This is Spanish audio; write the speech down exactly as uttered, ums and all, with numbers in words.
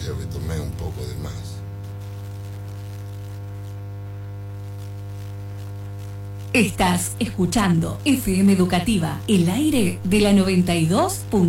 creo que tomé un poco de más. Estás escuchando F M Educativa, el aire de la noventa y dos punto uno.